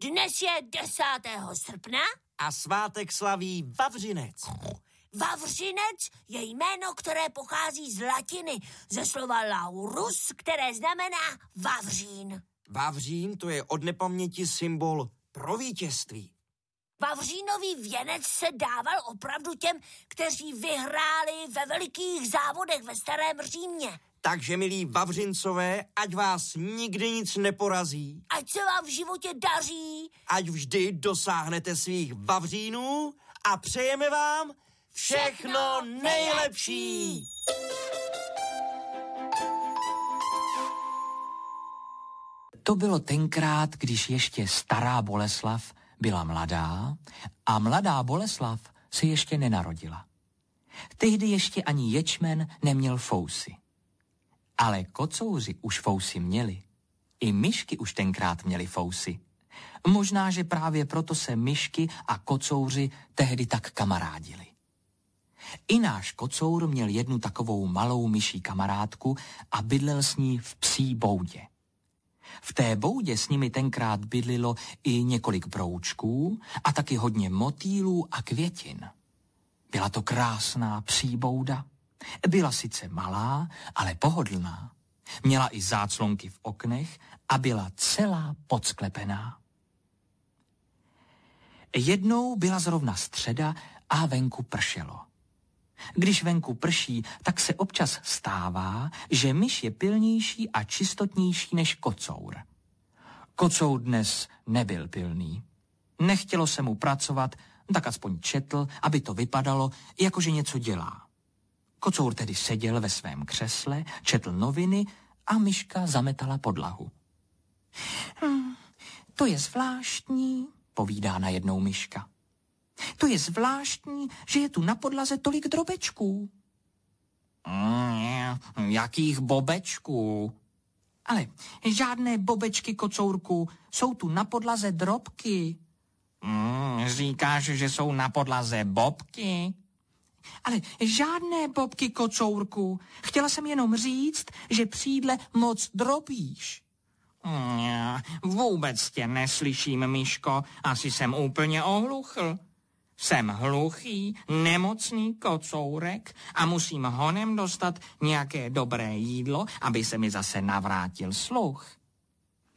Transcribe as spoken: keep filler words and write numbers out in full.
Dnes je desátého srpna. A svátek slaví Vavřinec. Vavřinec je jméno, které pochází z latiny, ze slova laurus, které znamená vavřín. Vavřín to je od nepaměti symbol pro vítězství. Vavřínový věnec se dával opravdu těm, kteří vyhráli ve velikých závodech ve Starém Římě. Takže, milí Vavřincové, ať vás nikdy nic neporazí. Ať se vám v životě daří. Ať vždy dosáhnete svých vavřínů a přejeme vám všechno nejlepší. To bylo tenkrát, když ještě stará Boleslav byla mladá a mladá Boleslav se ještě nenarodila. Tehdy ještě ani ječmen neměl fousy. Ale kocouři už fousy měli. I myšky už tenkrát měli fousy. Možná, že právě proto se myšky a kocouři tehdy tak kamarádili. I náš kocour měl jednu takovou malou myší kamarádku a bydlel s ní v psí boudě. V té boudě s nimi tenkrát bydlilo i několik broučků a taky hodně motýlů a květin. Byla to krásná psí bouda. Byla sice malá, ale pohodlná. Měla i záclonky v oknech a byla celá podsklepená. Jednou byla zrovna středa a venku pršelo. Když venku prší, tak se občas stává, že myš je pilnější a čistotnější než kocour. Kocour dnes nebyl pilný. Nechtělo se mu pracovat, tak aspoň četl, aby to vypadalo, jakože něco dělá. Kocour tedy seděl ve svém křesle, četl noviny a myška zametala podlahu. Hm, to je zvláštní, povídá najednou myška. To je zvláštní, že je tu na podlaze tolik drobečků. Mm, jakých bobečků? Ale žádné bobečky, kocourku, jsou tu na podlaze drobky. Mm, říkáš, že jsou na podlaze bobky? Ale žádné bobky, kocourku. Chtěla jsem jenom říct, že při moc drobíš. Mm, vůbec tě neslyším, myško, asi jsem úplně ohluchl. Jsem hluchý, nemocný kocourek a musím honem dostat nějaké dobré jídlo, aby se mi zase navrátil sluch.